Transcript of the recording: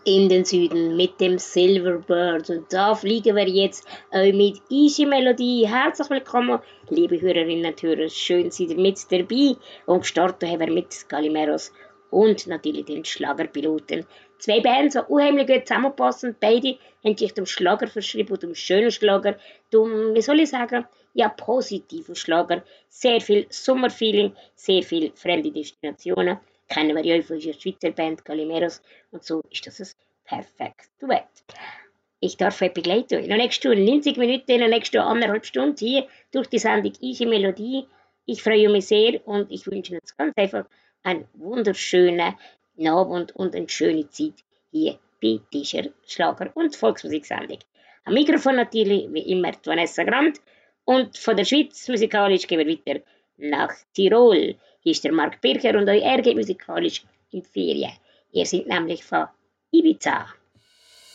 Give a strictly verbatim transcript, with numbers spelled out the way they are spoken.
in den Süden mit dem Silverbird. Und da fliegen wir jetzt auch mit Easy Melodie. Herzlich willkommen, liebe Hörerinnen und Hörer. Schön, seid ihr mit dabei. Und gestartet haben wir mit Galimeros und natürlich den Schlagerpiloten. Zwei Bands, die unheimlich gut zusammenpassen. Beide haben sich dem Schlager verschrieben und dem schönen Schlager. Dem, wie soll ich sagen, ja, positiven Schlager. Sehr viel Sommerfeeling, sehr viel fremde Destinationen. Kennen wir ja von unserer Schweizer Band Galimeros. Und so ist das ein perfektes Duett. Ich darf euch begleiten. In der nächsten neunzig Minuten, in der nächsten anderthalb Stunden hier durch die Sendung Easy Melodie. Ich freue mich sehr und ich wünsche Ihnen ganz einfach einen wunderschönen Abend und eine schöne Zeit hier bei dieser Schlager- und Volksmusiksendung. Am Mikrofon natürlich, wie immer, die Vanessa Grant. Und von der Schweiz musikalisch gehen wir weiter nach Tirol. Hier ist der Marc Bircher und euch er geht musikalisch in die Ferien. Ihr seid nämlich von Ibiza.